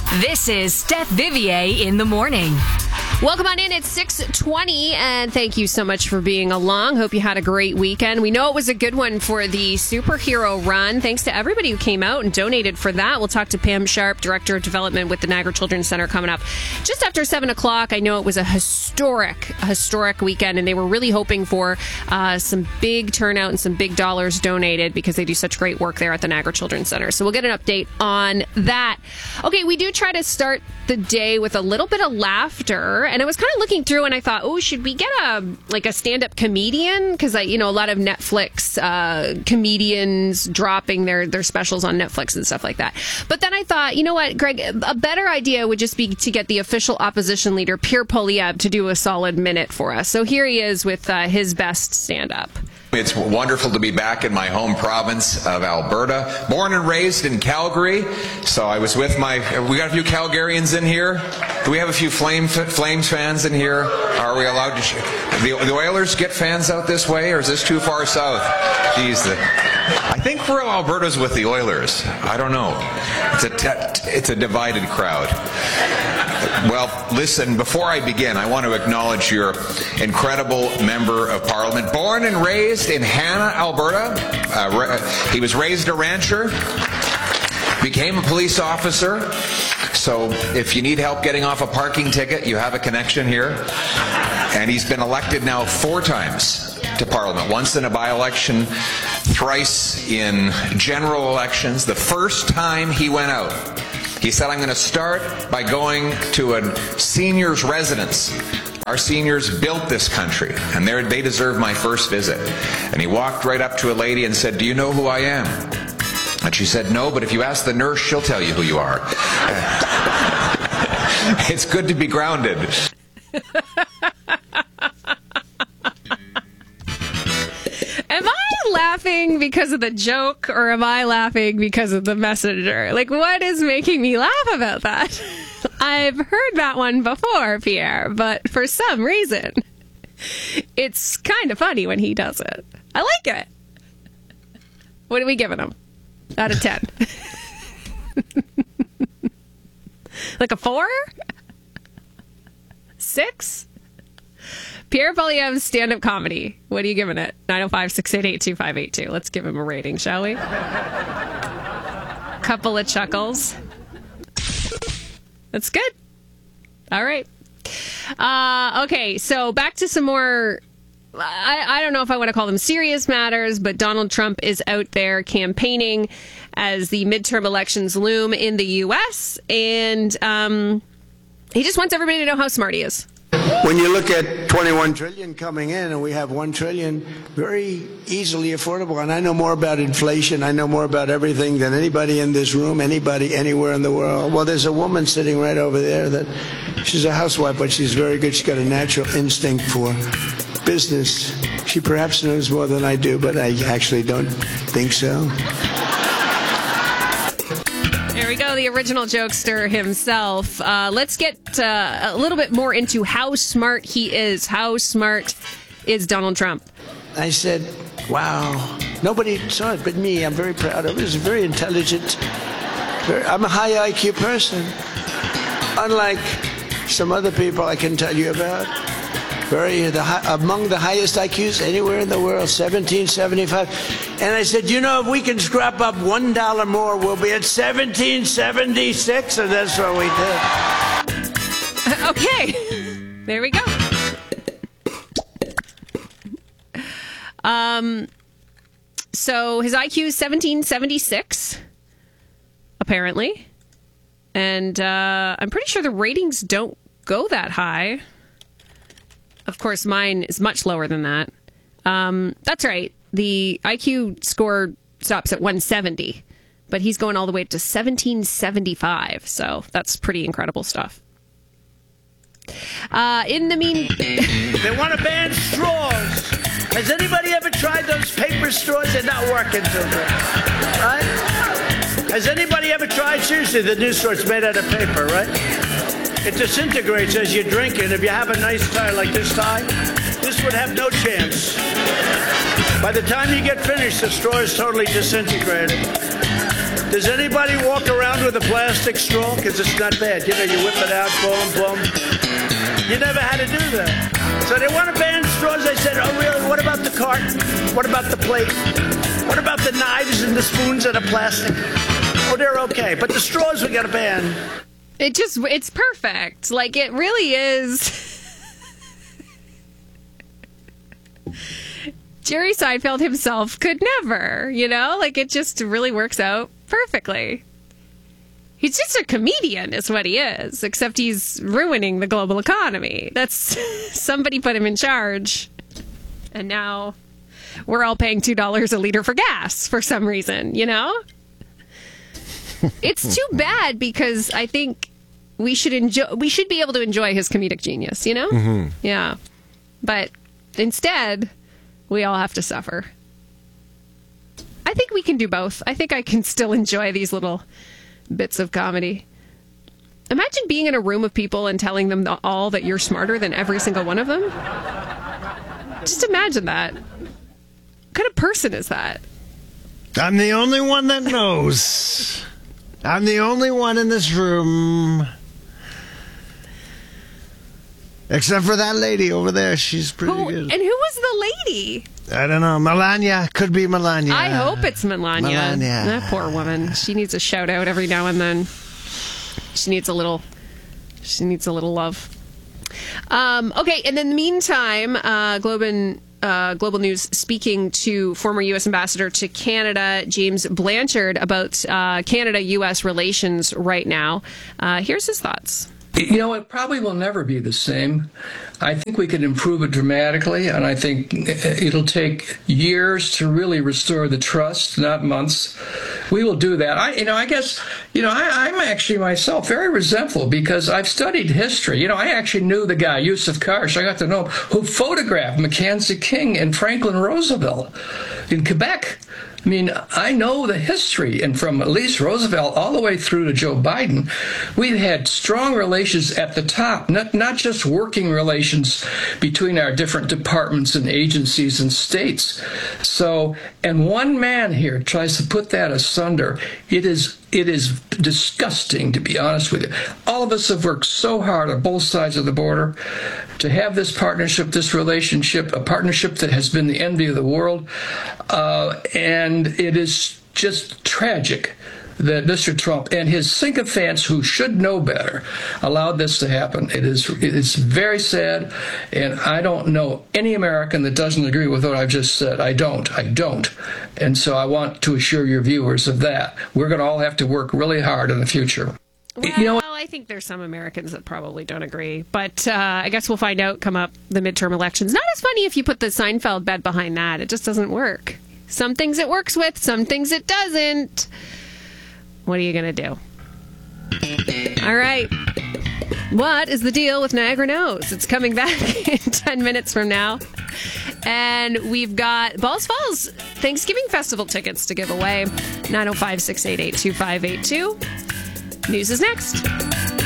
This is Steph Vivier in the morning. Welcome on in. It's 6:20, and thank you so much for being along. Hope you had a great weekend. We know it was a good one for the superhero run. Thanks to everybody who came out and donated for that. We'll talk to Pam Sharp, Director of Development with the Niagara Children's Center, coming up just after 7 o'clock. I know it was a historic weekend, and they were really hoping for some big turnout and some big dollars donated because they do such great work there at the Niagara Children's Center. So we'll get an update on that. Okay, we do try to start the day with a little bit of laughter. And I was kind of looking through and I thought, should we get a stand-up comedian? Because a lot of Netflix comedians dropping their specials on Netflix and stuff like that. But then I thought, you know what, Greg, a better idea would just be to get the official opposition leader, Pierre Poilievre, to do a solid minute for us. So here he is with his best stand-up. It's wonderful to be back in my home province of Alberta. Born and raised in Calgary. So I was with we got a few Calgarians in here. Do we have a few Flames fans in here? Are we allowed to the Oilers get fans out this way, or is this too far south? Jeez, I think rural Alberta's with the Oilers. I don't know. It's a divided crowd. Well, listen, before I begin, I want to acknowledge your incredible member of Parliament. Born and raised in Hanna, Alberta. He was raised a rancher, became a police officer. So if you need help getting off a parking ticket, you have a connection here. And he's been elected now 4 times to Parliament. Once in a by-election, thrice in general elections. The first time he went out, he said, I'm going to start by going to a seniors' residence. Our seniors built this country, and they deserve my first visit. And he walked right up to a lady and said, do you know who I am? And she said, no, but if you ask the nurse, she'll tell you who you are. It's good to be grounded. Am I laughing because of the joke, or am I laughing because of the messenger? Like, what is making me laugh about that? I've heard that one before, Pierre, but for some reason, it's kind of funny when he does it. I like it. What are we giving him? Out of 10. Like a 4? 6? Pierre Poilievre's stand-up comedy. What are you giving it? 905-688-2582. Let's give him a rating, shall we? Couple of chuckles. That's good. All right. Okay, so back to some more... I don't know if I want to call them serious matters, but Donald Trump is out there campaigning as the midterm elections loom in the U.S., and he just wants everybody to know how smart he is. When you look at 21 trillion coming in, and we have 1 trillion very easily affordable, and I know more about inflation, I know more about everything than anybody in this room, anybody anywhere in the world. Well, there's a woman sitting right over there that she's a housewife, but she's very good. She's got a natural instinct for business. She perhaps knows more than I do, but I actually don't think so. There we go, the original jokester himself. Let's get a little bit more into how smart he is. How smart is Donald Trump? I said, wow, nobody saw it but me. I'm very proud of it. It's very intelligent. I'm a high IQ person, unlike some other people I can tell you about. Among the highest IQs anywhere in the world, 1775. And I said, if we can scrap up $1 more, we'll be at 1776. And that's what we did. Okay. There we go. So his IQ is 1776, apparently. And I'm pretty sure the ratings don't go that high. Of course, mine is much lower than that. That's right. The IQ score stops at 170, but he's going all the way to 1775. So that's pretty incredible stuff. In the They want to ban straws. Has anybody ever tried those paper straws? They're not working too good. Right? Has anybody ever tried? Seriously, the new straw, it's made out of paper, right? It disintegrates as you drink it. If you have a nice tie like this tie, this would have no chance. By the time you get finished, the straw is totally disintegrated. Does anybody walk around with a plastic straw? Because it's not bad. You know, you whip it out, boom, boom. You never had to do that. So they want to ban straws. I said, oh, really? What about the carton? What about the plate? What about the knives and the spoons that are plastic? Oh, they're okay. But the straws we got to ban. It's perfect. Like, it really is. Jerry Seinfeld himself could never, you know? Like, it just really works out perfectly. He's just a comedian is what he is, except he's ruining the global economy. That's somebody put him in charge. And now we're all paying $2 a liter for gas for some reason, you know? It's too bad because I think we should be able to enjoy his comedic genius, you know? Mm-hmm. Yeah. But instead, we all have to suffer. I think we can do both. I think I can still enjoy these little bits of comedy. Imagine being in a room of people and telling them all that you're smarter than every single one of them. Just imagine that. What kind of person is that? I'm the only one that knows. I'm the only one in this room. Except for that lady over there. She's pretty good. And who was the lady? I don't know. Melania. Could be Melania. I hope it's Melania. That poor woman. She needs a shout out every now and then. She needs a little love. Okay, and in the meantime, Global News speaking to former U.S. Ambassador to Canada, James Blanchard, about Canada-U.S. relations right now. Here's his thoughts. You know, it probably will never be the same. I think we could improve it dramatically, and I think it'll take years to really restore the trust, not months. We will do that. I'm actually myself very resentful because I've studied history. I actually knew the guy, Yusuf Karsh. I got to know him, who photographed Mackenzie King and Franklin Roosevelt in Quebec. I mean, I know the history, and from at least Roosevelt all the way through to Joe Biden, we've had strong relations at the top, not just working relations between our different departments and agencies and states. So, and one man here tries to put that asunder. It is disgusting, to be honest with you. All of us have worked so hard on both sides of the border to have this partnership, this relationship, a partnership that has been the envy of the world. And it is just tragic that Mr. Trump and his sycophants, who should know better, allowed this to happen. It is very sad, and I don't know any American that doesn't agree with what I've just said. I don't. And so I want to assure your viewers of that. We're going to all have to work really hard in the future. Well, I think there's some Americans that probably don't agree, but I guess we'll find out come up the midterm elections. Not as funny if you put the Seinfeld bet behind that. It just doesn't work. Some things it works with, some things it doesn't. What are you going to do? All right. What is the deal with Niagara Nose? It's coming back in 10 minutes from now. And we've got Balls Falls Thanksgiving Festival tickets to give away. 905-688-2582. News is next.